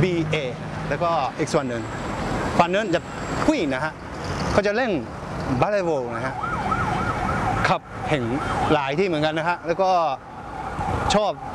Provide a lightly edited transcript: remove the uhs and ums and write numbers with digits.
BA แล้วก็อีกส่วนหนึ่งฝั่งนั้นจะผู้หญิงนะฮะเขาจะเล่นบาเลย์บอลนะฮะขับเห็นหลายที่เหมือนกันนะฮะแล้วก็ชอบ